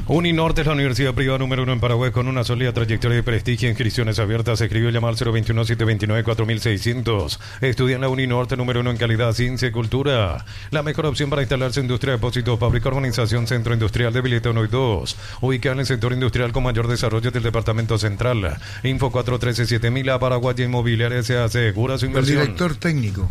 Uninorte es la universidad privada número 1 en Paraguay con una sólida trayectoria de prestigio. Inscripciones abiertas. Escribió llamar al 021-729-4600. Estudia en la Uninorte número 1 en calidad, ciencia y cultura. La mejor opción para instalarse en industria de depósitos, fábrica, organización, centro industrial de Villeta 1 y 2. Ubicada en el sector industrial con mayor desarrollo del departamento central. Info 413-7000. A Paraguay Inmobiliaria se asegura su inversión. El director técnico.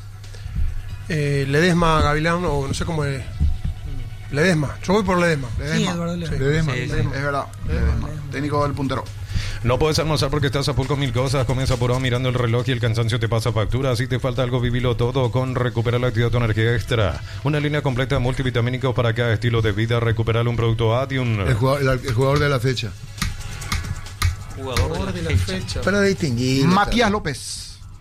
Ledesma Gavilán, o no sé cómo es. Ledesma, yo voy por Ledesma. Sí, Eduardo Ledesma. Ledesma. Sí, Es verdad, técnico del puntero. No puedes almorzar porque estás a full con mil cosas. Comienza apurado mirando el reloj y el cansancio te pasa factura. Si te falta algo, vivilo todo con Recupera la Actividad Tu Energía Extra. Una línea completa de multivitamínicos para cada estilo de vida. Recuperar un producto Adium. El jugador de la fecha. Jugador de la fecha. Para distinguir. Matías López.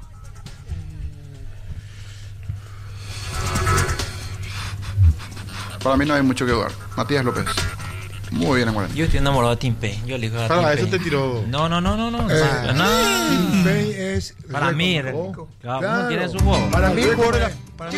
Para mí no hay mucho que dudar. Matías López. Muy bien en Guaraní. Yo estoy enamorado de Timpe. Yo elijo a Para Timpe. eso te tiró. No. Timpey es Para mí, Rico. claro, tiene su juego. Para mí, el jugador de la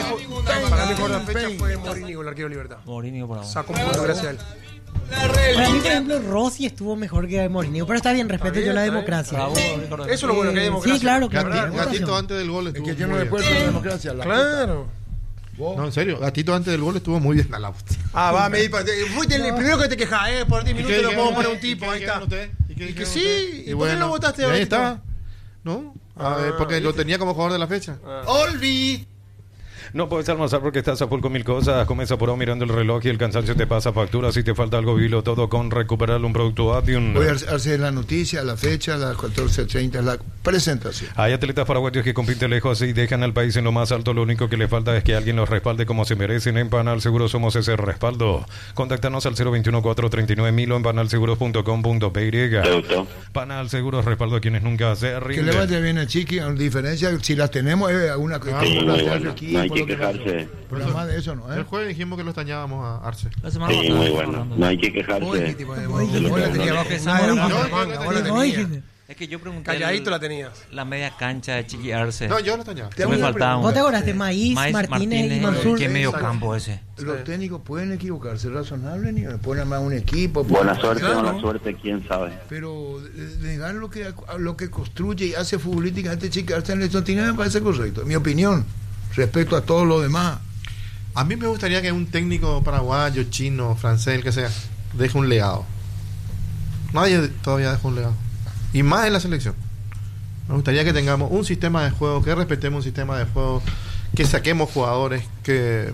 fecha Timpey. fue Morínigo, el arquero de Libertad. Mourinho por ahora. Sacó un punto gracias a él. Para mí, por ejemplo, Rossi estuvo mejor que Mourinho, pero está bien, respeto yo la democracia. Bravo, Ricardo. Eso es lo bueno que hay democracia. Sí, claro, claro. Gatito antes del gol Es estuvo que yo muy no le bien. puedo la democracia. La Claro. No, en serio, Gatito antes del gol estuvo muy bien. A la hostia. Fuiste el primero que te quejas, por 10 minutos no podemos poner un tipo, ahí está. ¿Y que sí, ¿y por qué no votaste ahí ahorita? está. ¿No? A ver, porque lo tenía como jugador de la fecha. Olvi. No puedes almorzar porque estás a full con mil cosas. Comienza apurado mirando el reloj y el cansancio te pasa factura. Si te falta algo, vivilo todo con Recuperar un producto Adium. Voy a hacer la noticia, la fecha, a las 14:30, la presentación. Hay atletas paraguayos que compiten lejos y dejan al país en lo más alto. Lo único que le falta es que alguien los respalde como se merecen. En Panal Seguro somos ese respaldo. Contáctanos al 021-439-1000 o en panalseguros.com.py. Panal Seguros, respaldo a quienes nunca se Que le rinden. vaya bien a Chiqui, a diferencia, si las tenemos, alguna que Sí, una muy de bueno. aquí, No hay por que lo que quejarse. pero más de eso, ¿no? El jueves dijimos que lo extrañábamos a Arce. La semana Sí, pasada muy estamos bueno. hablando. No hay que Uy, quejarse. qué tipo de Oye, vos la no, tenías no, bajo no, esa no, manga, no, vos la No, tenías. Es que yo pregunté Calladito la tenías. la media cancha de Chiqui Arce. No, yo lo extrañaba. Te hago me una faltaba ¿Vos te un acordaste? Maíz, Martínez y Mansur. ¿Qué medio campo ese? Los técnicos pueden equivocarse, razonable, ni pueden armar un equipo. Buena pueden- suerte, Claro. mala suerte, quién sabe. Pero negar lo que construye y hace futbolísticamente Chiqui Arce en Lechotina me parece correcto. Mi opinión, respecto a todo lo demás. A mí me gustaría que un técnico paraguayo, chino, francés, el que sea, deje un legado. Nadie todavía dejó un legado. Y más en la selección. Me gustaría que tengamos un sistema de juego, que respetemos un sistema de juego, que saquemos jugadores, que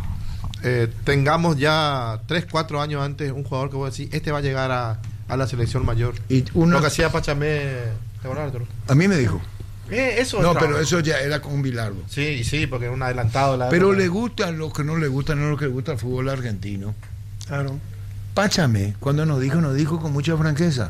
tengamos ya 3, 4 años antes un jugador que voy a decir, este va a llegar a la selección mayor. Y uno, Lo que hacía Pachamé, ¿te acuerdas, Arturo? a mí me dijo. Eso No, es pero trabajo. eso ya era con Bilardo. Sí, sí, porque era un adelantado de la Pero época. le gusta a los que no le gustan, no a los que le gusta el fútbol argentino. Claro. Páchame, cuando nos dijo con mucha franqueza.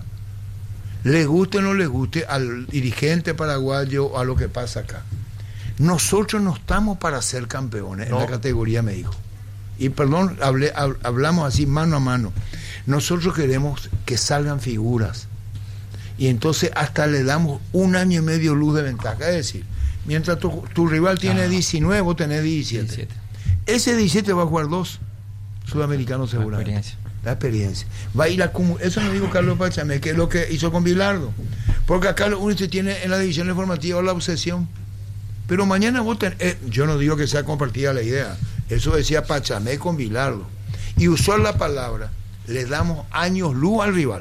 Le guste o no le guste al dirigente paraguayo o a lo que pasa acá. Nosotros no estamos para ser campeones en la categoría, me dijo. Y perdón, hablamos así mano a mano. Nosotros queremos que salgan figuras. Y entonces hasta le damos 1 año y medio luz de ventaja. Es decir, mientras tu rival tiene 19, vos tenés 17. Ese 17 va a jugar 2 sudamericanos seguramente. La experiencia. Va a ir eso me dijo Carlos Pachamé, que es lo que hizo con Bilardo. Porque acá uno se tiene en la división informativa la obsesión. Pero mañana vos yo no digo que sea compartida la idea. Eso decía Pachamé con Bilardo. Y usó la palabra, le damos años luz al rival.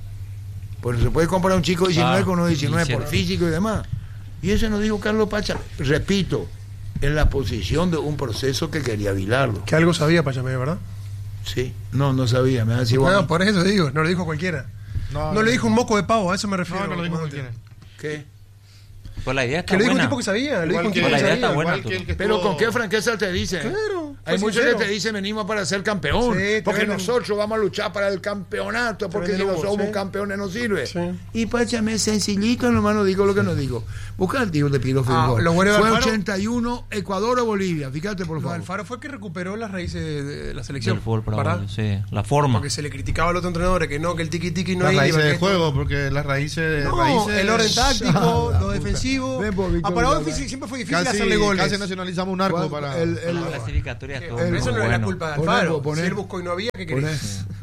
Porque se puede comparar un chico de 19 con uno de 19 por físico y demás. Y eso nos dijo Carlos Pachamé. Repito, en la posición de un proceso que quería Bilardo. Que algo sabía Pachamé, ¿verdad? Sí, no sabía, me hace igual. No, por eso digo, no lo dijo cualquiera. No le dijo un moco de pavo, a eso me refiero. No lo dijo cualquiera. ¿Qué? Pues la idea está Que lo dijo un buena. tipo que sabía, lo dijo Igual un que- tipo que la idea está sabía. buena. igual que el que Pero estuvo- con qué franqueza te dicen. Claro, Hay fue muchos que sincero. te dicen venimos para ser campeón, Sí, porque venden- nosotros vamos a luchar para el campeonato, porque si venden no humo, somos sí. campeones no sirve. Sí. Y Pachame sencillito, nomás no digo lo que no digo. Busca el tío de Piro Fútbol. lo bueno de Fue Alfaro- 81 Ecuador o Bolivia, fíjate por No, favor. Alfaro fue el que recuperó las raíces de la selección. Del fútbol ¿verdad? paraguayo, sí. La forma. Porque se le criticaba a los otros entrenadores que no, que el tiki-tiki no Las iba, raíces que de esto- juego, porque las raíces... No, raíces el orden táctico, lo defensivo. Ven, por Víctor A Paraguay Villarreal. siempre fue difícil hacerle goles. Casi nacionalizamos un arco para... La clasificatoria estuvo Pero muy eso no es la bueno. culpa de Poné, Alfaro. poné. Si él buscó y no había, ¿qué querés?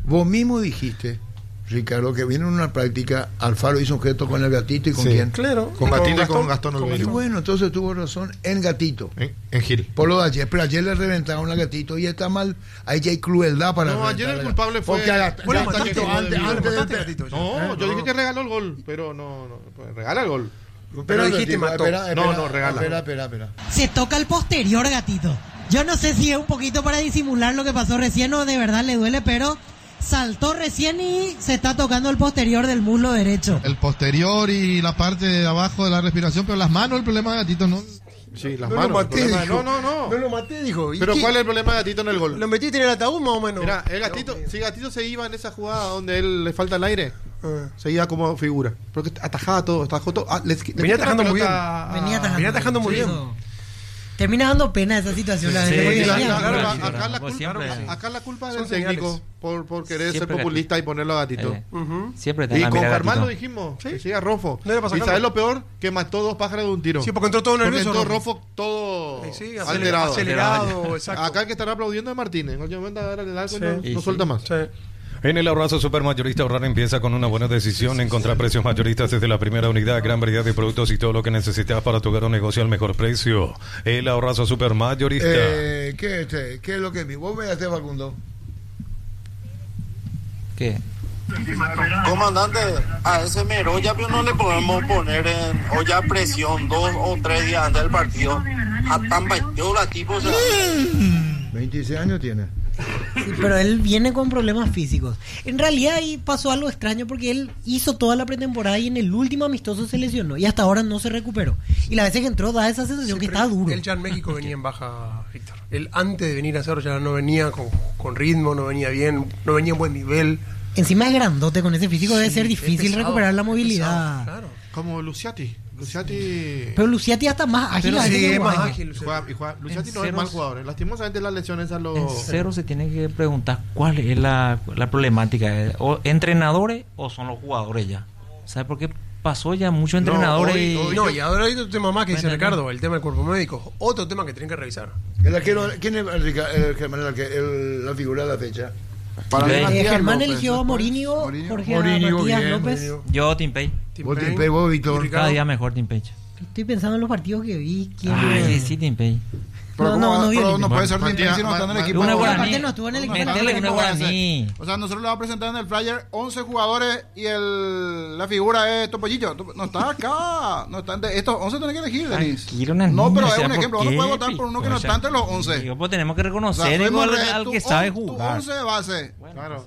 Vos mismo dijiste, Ricardo, que viene en una práctica, Alfaro hizo un gesto con el gatito y con Sí. quién. Claro. Con Gatito y con Gastón Y Olmedo. bueno, entonces tuvo razón en gatito. En Gil. Por lo de ayer, pero ayer le reventaron al gatito y está mal. Ahí ya hay crueldad para No, ayer el reventarle. culpable fue. Porque Bueno, hasta mataste, que- antes mataste, de- gatito. No, yo dije que regaló el gol, pero no, pues, regala el gol. Pero dijiste tipo, mató. No, regala. Espera. Se toca el posterior, gatito. Yo no sé si es un poquito para disimular lo que pasó recién o de verdad le duele, pero saltó recién y se está tocando el posterior del muslo derecho. El posterior y la parte de abajo de la respiración, pero las manos, el problema de Gatito no. Sí, las No manos. lo el maté, problema- dijo. No. No lo maté, dijo. ¿Y Pero qué? ¿cuál es el problema de Gatito en el gol? ¿Lo metiste en el ataúd más o menos? Mira, el Gatito, si Gatito se iba en esa jugada donde él le falta el aire, Ah. se iba como figura. Porque atajaba todo, atajó todo. Venía atajando muy bien. Venía atajando muy bien. Termina dando pena esa situación. La Sí, verdad, porque Claro, venía- claro, Siempre, acá la pues culpa, siempre. acá la culpa es Son del técnico señales. por querer ser Siempre populista y ponerlo a Gatito. Ujú. Siempre está Y en la con mira Germán lo Gatito. dijimos, Sí. que siga Rofo. No era para Y sacarlo. sabes lo peor, que mató dos pájaros de un tiro. Sí, porque entró todo Porque nervioso. entró Rofo. Rofo todo Sí, alterado. acelerado, exacto. Acá el que estará aplaudiendo es Martínez. En cualquier momento agarra el arco y Sí. no, Y no sí. suelta más. Sí. En el abrazo supermayorista, ahorrar empieza con una buena decisión. Encontrar precios mayoristas desde la primera unidad, gran variedad de productos y todo lo que necesitas para tu hogar o negocio al mejor precio. El abrazo supermayorista. ¿Qué es lo que vi? Vos veas, Facundo. ¿Qué? Comandante, a ese Meroya pero no le podemos poner en olla a presión 2 o 3 días antes del partido. A tan la tipo, o sea, 26 años tiene. Sí, pero él viene con problemas físicos. En realidad ahí pasó algo extraño porque él hizo toda la pretemporada y en el último amistoso se lesionó y hasta ahora no se recuperó. Y la veces que entró da esa sensación que está duro. Él ya en México venía en baja, Víctor. Él antes de venir a Cerro ya no venía con ritmo, no venía bien, no venía en buen nivel. Encima es grandote con ese físico, debe Sí, ser es difícil pesado, recuperar la es movilidad. pesado, claro. Como Luciati. Luciati Pero Luciati hasta más ágil. Pero a veces sí, que es más Guayo. ágil. juega. Luciati En no es ceros- mal jugador. Lastimosamente las lesiones a los... En cero se tiene que preguntar cuál es la problemática. ¿O entrenadores o son los jugadores ya? ¿Sabe por qué pasó ya muchos entrenadores? No, y ahora hay otro tema más que dice Bueno, Ricardo, el tema del cuerpo médico. Otro tema que tienen que revisar. El arquero, ¿quién es Germán, la figura de la fecha? Para Sí. mí, Matías Germán López, eligió a después. Mourinho, Mourinho. Jorge Mourinho, Matías bien, López. Mourinho. Yo, Tim Pay. Tim Vos, Payne Tim Payne, vos, Víctor. y Ricardo. Cada día mejor Tim Pay. Estoy pensando en los partidos que vi. ¿Quién Ay, sí, Tim Pay. Pero No, ¿cómo no, va? no vi el Pero equipo. no puede ser Matías- Tim si no está en el equipo. Una Aparte guaraní. no estuvo en el equipo. Metele una guaraní. O sea, nosotros le vamos a presentar en el flyer 11 jugadores y la figura es Topollillo. No está acá. No está entre, estos 11 tenés que elegir, Denis. Tranquilo, una No, niña, pero o es sea, un ¿por ejemplo. Uno qué, puede votar por uno que no o sea, está entre los 11. digo, pues tenemos que O sea, reconocer fuimos al que sabe tu jugar. 11 de base. Claro.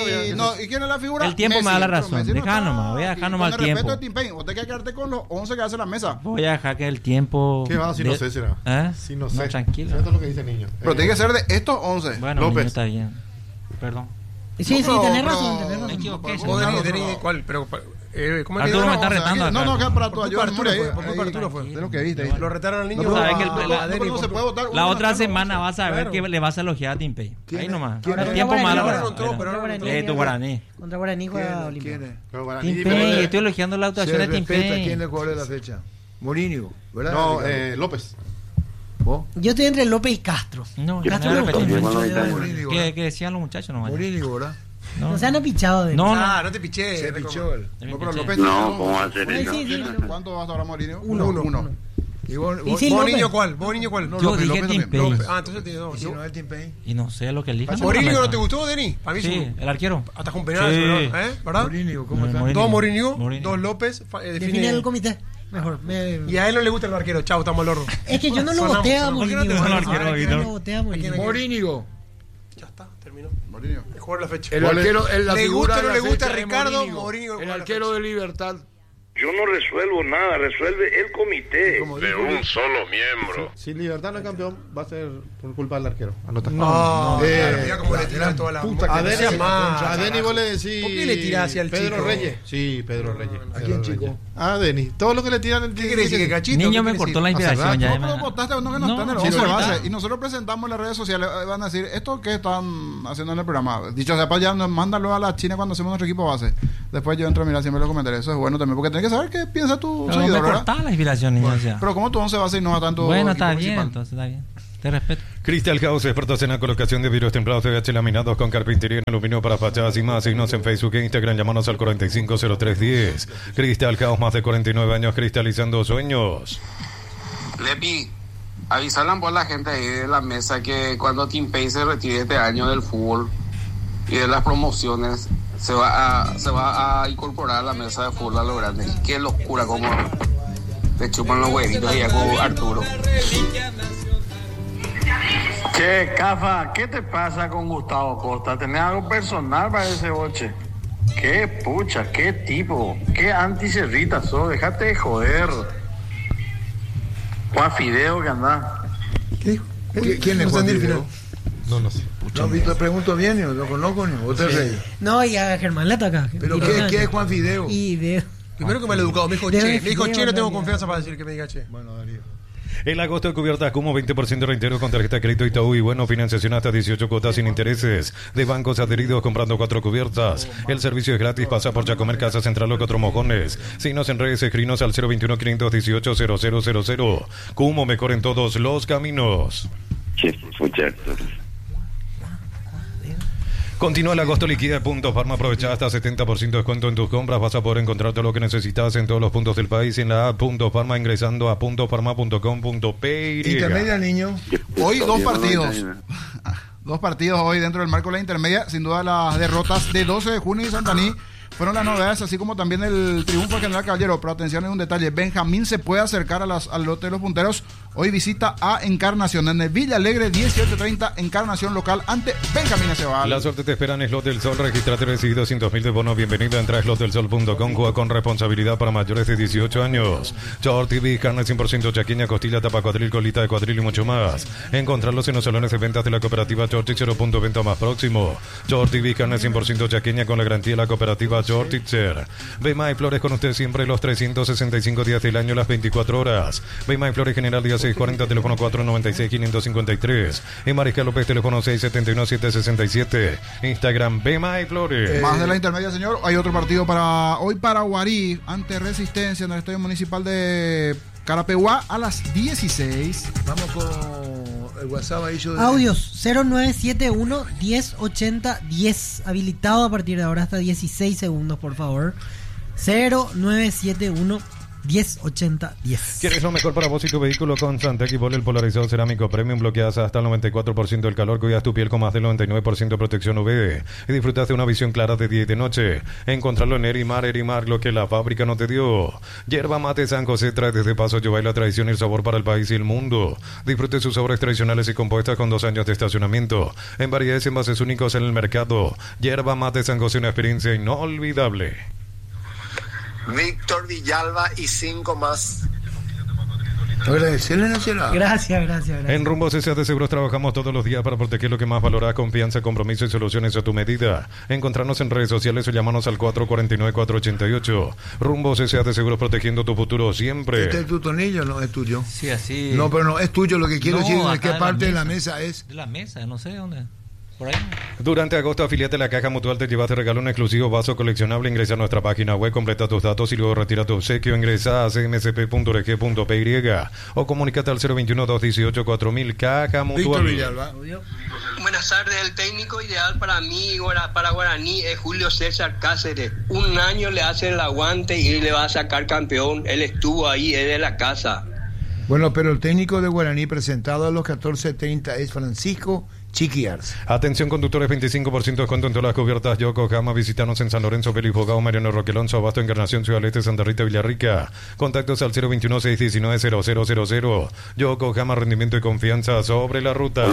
¿Y quién es la figura? El tiempo me da la Messi. razón. Messi no Deja está nomás, voy a aquí. dejar nomás Con el respeto tiempo. a Tim Payne, vos tenés que quedarte con los 11 que hace la mesa. Voy a dejar que el tiempo... ¿Qué va? Si no sé, será. ¿Eh? Si no sé. Tranquilo. Esto es lo que dice el niño. Pero tiene que ser de estos 11. Bueno, López. niño, está bien. Perdón. Sí, sí, No, tenés pero- razón, tenés Me razón. equivoqué. Vos, señor. Denis, ¿cuál? Pero, ¿cómo es que Arturo me dijo? está retando No, acá. no, que para tu Por ayuda. culpa de Arturo fue, por culpa de Arturo fue. De lo que viste. Lo retaron al niño. No, pero, ¿Sabe que el- a no, Denis pero no se por- puede votar. La uno otra no está, semana vas a ver Claro. que le vas a elogiar a Tim Pay. Ahí nomás. quién El es? tiempo Guaraní, malo. ahora no entró, pero ahora Guaraní, Tu Guaraní. Contra Guaraní juega ¿Quién Olimpia. es? Pero Guaraní, Tim pero- Pay. Estoy elogiando la Se actuación de Tim respeta quién es Pay. el jugador de la fecha. Mourinho, ¿verdad? No, Ricardo? López. ¿Vos? Yo estoy entre López y Castro. No, Castro no me gustó repetimos. mucho, de verdad. Mourinho, ¿Qué ¿verdad? decían los muchachos? No, Mourinho, ¿verdad? No se han apichado de No, Ah, no te piché. Se pichó él. No, pero López no, ¿cómo va a ser Ay, eso? sí, sí, no. ¿Cuánto vas a hablar, Mourinho? Uno. Y vos, Y vos- sí, ¿Vos López. niño cuál? ¿Vos niño cuál? Yo López, dije López Tim también. Pay. Ah, entonces tiene dos. si no es Tim Payne. Y no sé lo que elijan. ¿Mourinho no te gustó, Denis? Para mí Sí, sí. el arquero. Atajó un penal, Sí. ¿verdad? Mourinho, ¿cómo está? Mourinho. Dos Mourinho, Mourinho. dos López. Define el comité. Mejor. Y a él no le gusta el arquero. Chao, estamos al horno. Es que yo no lo Sonamos, voté a sonamos. ¿Por qué Mourinho. no te lo Ahora arquero, que Víctor? no lo voté a Mourinho. Mourinho. Ya está, terminó. Mourinho. El jugador de la fecha. El arquero, la Le figura gusta o no de le la gusta fecha es Ricardo, Mourinho, el juega la arquero fecha. de Libertad. Yo no resuelvo nada, resuelve el comité. Como De dijo, un solo miembro. Si Libertad no es campeón, va a ser por culpa del arquero. Anota. No, Eh, mira cómo le tiras toda la puta A que Denis, sea más, a Denis vos le decís. ¿Por qué le tirás hacia el Pedro chico? Reyes. Sí, Pedro Reyes. ¿A Pedro quién, Reyes. chico? A Denis. Todo lo que le tiran el ¿Qué quiere decir? ¿Que cachito? Niño ¿Qué me quiere cortó decir? la inspiración. Ya, No, pero votaste uno que no está en el No, 11 sí, base. ahorita. Y nosotros presentamos en las redes sociales. Van a decir, ¿esto qué están haciendo en el programa? Dicho sea, pues ya nos mándalo a la China cuando hacemos nuestro equipo base. Después yo entro a mirar siempre los comentarios. Eso es bueno también, porque tenés que saber qué piensa tu Pero me seguidor, ¿verdad? cortaba la inspiración, niño. o sea. Pero como tu 11 base y no va tanto. Bueno, equipo está bien, principal. entonces está bien. Te respeto. Crystal House, expertos en la colocación de vidrios templados PVC laminados con carpintería en aluminio para fachadas y más. Signos en Facebook e Instagram. Llámanos al 450310. Crystal House, más de 49 años cristalizando sueños. Lepi, avisarle por la gente ahí de la mesa que cuando Team Pay se retire este año del fútbol y de las promociones, se va a incorporar a la mesa de fútbol a lo grande. Qué locura como le chupan los huevitos y con Arturo. Che, Cafa, ¿qué te pasa con Gustavo Costa? ¿Tenés algo personal para ese boche? Qué pucha, qué tipo, qué anticerrita sos, dejate de joder. Juan Fideo que anda. ¿Qué dijo? ¿Quién es Juan Fideo? No sé. No, te pregunto bien, yo lo conozco, ni vos te reís. No, y a Germán le ataca. ¿Pero qué es Juan Fideo? Primero que me lo he educado, me dijo che, no tengo confianza para decir que me diga che. Bueno, Darío. El agosto de cubiertas como 20% de reintegro con tarjeta de crédito Itaú y bueno, financiación hasta 18 cuotas sin intereses de bancos adheridos comprando 4 cubiertas. El servicio es gratis, pasa por Chacomer, Casa Central o Cuatro Mojones. Signos en redes, escrinos al 021-518-0000. Cumo, mejor en todos los caminos. Continúa el agosto liquida de Punto Farma. Aprovecha hasta 70% de descuento en tus compras. Vas a poder encontrar todo lo que necesitas en todos los puntos del país en la app Punto Farma ingresando a puntofarma.com.py. Intermedia, niño. Hoy 2 partidos. 2 partidos hoy dentro del marco de la intermedia. Sin duda las derrotas de 12 de junio y Santaní fueron las novedades, así como también el triunfo de General Caballero. Pero atención, hay un detalle: Benjamín se puede acercar al lote de los punteros. Hoy visita a Encarnación en el Villa Alegre, 18:30, Encarnación local ante Benjamín Aceval. La suerte te espera en Slot del Sol. Registrate, recibe 200.000 de bonos. Bienvenido, entra a slotdelsol.com. Juega con responsabilidad para mayores de 18 años. Chor TV, carne 100% chaqueña, costilla, tapa cuadril, colita de cuadril y mucho más. Encontrarlos en los salones de ventas de la cooperativa Chortitzer, punto de venta más próximo. Chor TV, carne 100% chaqueña con la garantía de la cooperativa Chortitzer. Bema y Flores con usted siempre los 365 días del año, las 24 horas. Bema y Flores, General Díaz 640, teléfono 496-553. En Mariscal López, teléfono 679-767. Instagram, Bema y Flores. Más de la intermedia, señor. Hay otro partido para hoy para Guarí, ante Resistencia, en el Estadio Municipal de Carapeguá, a las 16. Vamos con el WhatsApp ahí. Audios 0971 1080 10. Habilitado a partir de ahora hasta 16 segundos, por favor. 0971 1080 10. ¿Quieres lo mejor para vos y tu vehículo? Con Santec y Vol, el polarizado cerámico premium, bloqueas hasta el 94% del calor, cuidas tu piel con más del 99% de protección UV y disfrutas de una visión clara de día y de noche. Encontrarlo en Erimar, lo que la fábrica no te dio. Yerba Mate San José trae desde Paso Yobay la tradición y el sabor para el país y el mundo. Disfrute sus sabores tradicionales y compuestas con 2 años de estacionamiento en variedades y envases únicos en el mercado. Yerba Mate San José, una experiencia inolvidable. Víctor Villalba y 5 más. Gracias. En Rumbo CCA de Seguros trabajamos todos los días para proteger lo que más valora: confianza, compromiso y soluciones a tu medida. Encontrarnos en redes sociales o llamarnos al 449-488. Rumbo CCA de Seguros, protegiendo tu futuro siempre. ¿Este es tu tornillo? No, es tuyo. Sí, así. No, pero no, es tuyo. Lo que quiero decir es qué parte de la mesa es. De la mesa, no sé dónde. Por ahí. Durante agosto, afiliate a la Caja Mutual, te llevas de regalo un exclusivo vaso coleccionable. Ingresa a nuestra página web, completa tus datos y luego retira tu obsequio. Ingresa a cmsp.org.py o comunícate al 021-218-4000. Caja Mutual. Víctor Villalba. Buenas tardes. El técnico ideal para mí, para Guaraní, es Julio César Cáceres. Un año le hace el aguante y le va a sacar campeón. Él estuvo ahí, es de la casa. Bueno, pero el técnico de Guaraní presentado a los 14:30 es Francisco Chiquiarz. Atención conductores, 25% de descuento en todas las cubiertas Yokohama. Visítanos en San Lorenzo, Félix Bogao, Mariano Roque Alonso, Abasto, Encarnación, Ciudad Este, Santa Rita, Villarrica. Contactos al 021-619-0000. Yokohama, rendimiento y confianza sobre la ruta.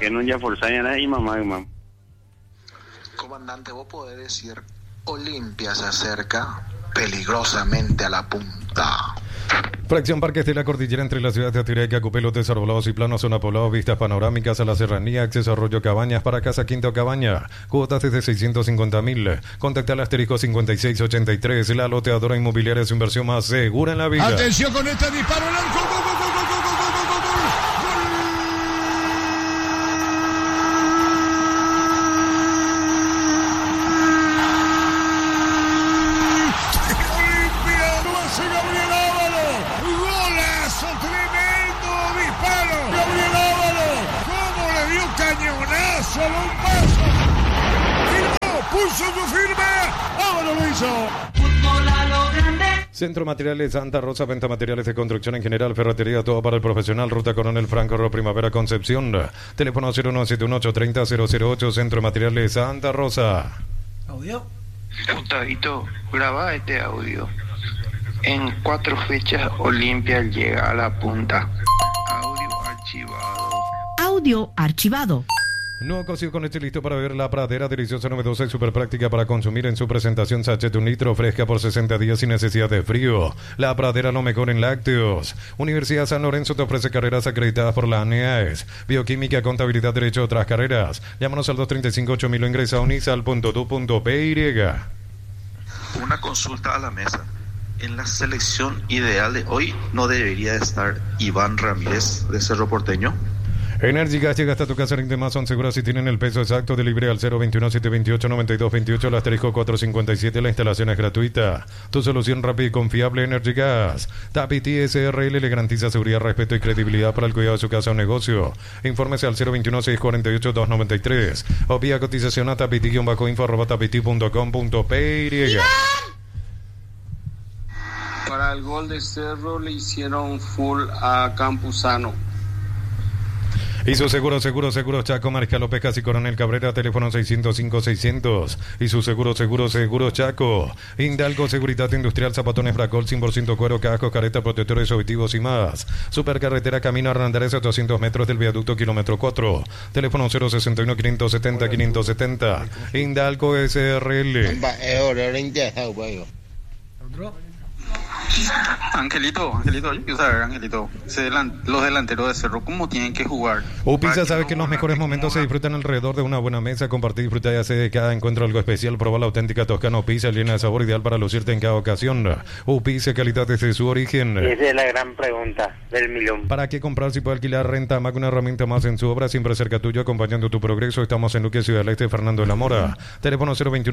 Comandante, vos podés decir: Olimpia se acerca peligrosamente a la punta. Fracción Parques de la Cordillera, entre las ciudades de Atiraca, Cupelo, Desarbolados y Planos, zona poblado, vistas panorámicas a la serranía, acceso a Arroyo Cabañas, para Casa Quinta o Cabaña, cuotas desde 650.000. Contacta al asterisco 5683, la loteadora inmobiliaria, su inversión más segura en la vida. Atención con este disparo, el arco, gol. suyo firme. ¡Ahora lo hizo! Fútbol a lo grande. Centro Materiales Santa Rosa, venta materiales de construcción en general, ferretería, todo para el profesional, Ruta Coronel Franco, Primavera Concepción. Teléfono 097183008, Centro Materiales Santa Rosa. Audio. Gustavito, graba este audio. En 4 fechas Olimpia llega a la punta. Audio archivado. Audio archivado. Nuevo cocido con leche listo para beber La Pradera, deliciosa, novedosa y súper práctica para consumir en su presentación sachet 1 litro, fresca por 60 días sin necesidad de frío. La Pradera, lo mejor en lácteos. Universidad San Lorenzo te ofrece carreras acreditadas por la ANEAES. Bioquímica, contabilidad, derecho, otras carreras. Llámanos al 235-8000 o ingresa a unisal.tu.py. Una consulta a la mesa. En la selección ideal de hoy no debería estar Iván Ramírez de Cerro Porteño. Energy Gas llega hasta tu casa, rinde más, son seguras si tienen el peso exacto. Delivery al 021-728-9228, el asterisco 457. La instalación es gratuita. Tu solución rápida y confiable, Energy Gas. Tapiti SRL le garantiza seguridad, respeto y credibilidad para el cuidado de su casa o negocio. Infórmese al 021-648-293 o vía cotización a tapiti-info@tapiti.com.py. Para el gol de Cerro le hicieron full a Campuzano. Y su seguro Chaco, Mariscal Pescas y Coronel Cabrera, teléfono 605-600. Y su seguro Chaco. Hidalgo, Seguridad Industrial, Zapatones Bracol, 100% cuero, casco, careta, protectores auditivos y más. Supercarretera, camino Arrandares a 200 metros del viaducto, kilómetro 4. Teléfono 061-570-570. Hidalgo SRL. ¿Otro? Angelito, yo quiero saber, Angelito, los delanteros de Cerro, ¿cómo tienen que jugar? Upisa sabe que en los mejores momentos se disfrutan alrededor de una buena mesa, compartir, disfrutar y hacer de cada encuentro algo especial. Proba la auténtica Toscana Upisa, llena de sabor, ideal para lucirte en cada ocasión. Upisa, calidad desde su origen. Esa es la gran pregunta del millón. ¿Para qué comprar si puede alquilar? Renta Mac, una herramienta más en su obra, siempre cerca tuyo, acompañando tu progreso. Estamos en Luque, Ciudad del Este, Fernando de la Mora. Teléfono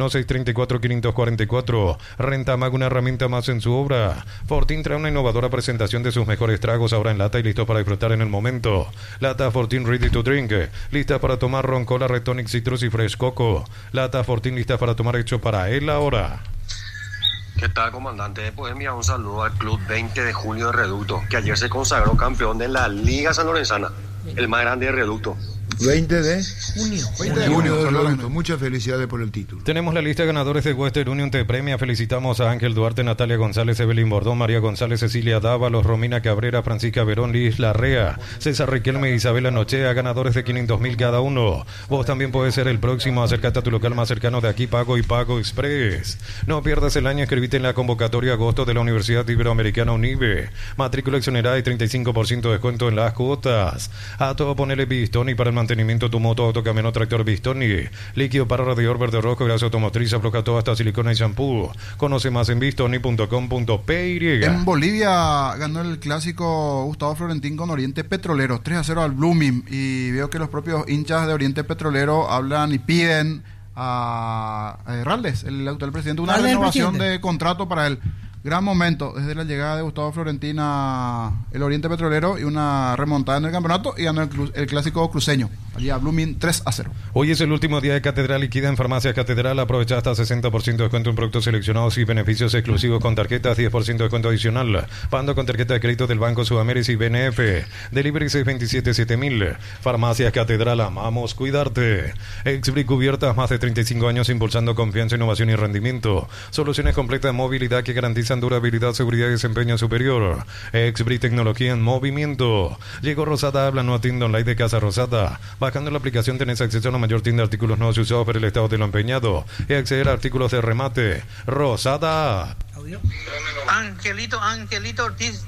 021-634-544. Renta Mac, una herramienta más en su obra. Fortín trae una innovadora presentación de sus mejores tragos, ahora en lata y listo para disfrutar en el momento. Lata Fortín Ready to Drink, lista para tomar ron, cola, Red Tonic, citrus y fresh coco. Lata Fortín lista para tomar, hecho para él ahora. ¿Qué tal, comandante? Pues enviar un saludo al Club 20 de Junio de Reducto, que ayer se consagró campeón de la Liga Sanlorenzana, el más grande de Reducto. 20 de junio de Reducto. Reducto. Muchas felicidades por el título. Tenemos la lista de ganadores de Western Union te premia. Felicitamos a Ángel Duarte, Natalia González, Evelyn Bordón, María González, Cecilia Dávalos, Romina Cabrera, Francisca Verón, Liz Larrea, César Riquelme e Isabela Nochea, ganadores de 500.000 cada uno. Vos también puedes ser el próximo. Acércate a tu local más cercano de aquí, Pago y Pago Express. No pierdas el año, escribite en la convocatoria agosto de la Universidad Iberoamericana UNIBE. Matrícula exonerada y 35% de descuento en las cuotas. A todo ponele Bistoni para el mantenimiento de tu moto, auto, camión o tractor. Bistoni. Líquido para radiador verde rojo, grasa automotriz, afloja todo hasta silicona y shampoo. Conoce más en bistoni.com.py. En Bolivia ganó el clásico Gustavo Florentín con Oriente Petrolero, 3-0 al Blooming. Y veo que los propios hinchas de Oriente Petrolero hablan y piden a Herraldes, el actual presidente, una renovación de contrato para él. Gran momento desde la llegada de Gustavo Florentín a el Oriente Petrolero y una remontada en el campeonato y ganó el clásico cruceño. Allí a Blooming 3-0. Hoy es el último día de Catedral Liquida en Farmacias Catedral. Aprovecha hasta 60% de descuento en productos seleccionados y beneficios exclusivos con tarjetas, 10% de descuento adicional. Pagando con tarjeta de crédito del Banco Sudamérica y BNF. Delivery 627-7000. Farmacias Catedral, amamos cuidarte. Exbric Cubiertas, más de 35 años impulsando confianza, innovación y rendimiento. Soluciones completas de movilidad que garantizan durabilidad, seguridad y desempeño superior. Exbric, tecnología en movimiento. Llegó Rosada, habla, nueva tienda online de Casa Rosada. Bajando la aplicación tenés acceso a la mayor tienda de artículos nuevos y usados por el estado de lo empeñado y acceder a artículos de remate. Rosada. Angelito Ortiz,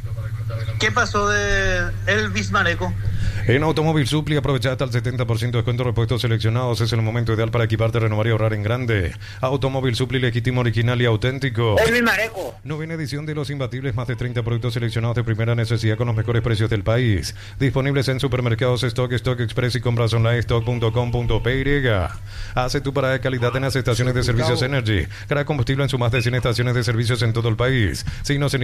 ¿qué pasó de Elvis Mareco? En Automóvil Supli aprovecha hasta el 70% de descuento, repuestos seleccionados. Es el momento ideal para equiparte, renovar y ahorrar en grande. Automóvil Supli, legítimo, original y auténtico. Elvis Mareco. Novena edición de Los Imbatibles, más de 30 productos seleccionados de primera necesidad con los mejores precios del país. Disponibles en supermercados Stock Express y compras online stock.com.py. Hace tu parada de calidad en las estaciones de servicios Energy. Carga combustible en sus más de 100 estaciones de servicios en todo el país. Signos en